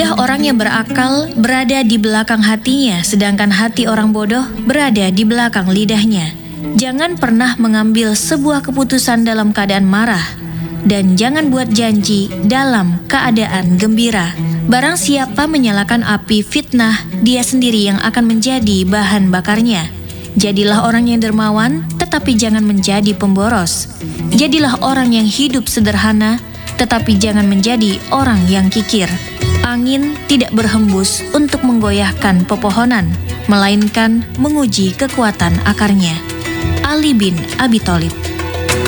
Lidah orang yang berakal berada di belakang hatinya, sedangkan hati orang bodoh berada di belakang lidahnya. Jangan pernah mengambil sebuah keputusan dalam keadaan marah, dan jangan buat janji dalam keadaan gembira. Barang siapa menyalakan api fitnah, dia sendiri yang akan menjadi bahan bakarnya. Jadilah orang yang dermawan, tetapi jangan menjadi pemboros. Jadilah orang yang hidup sederhana, tetapi jangan menjadi orang yang kikir. Angin tidak berhembus untuk menggoyahkan pepohonan, melainkan menguji kekuatan akarnya. Ali bin Abi Thalib.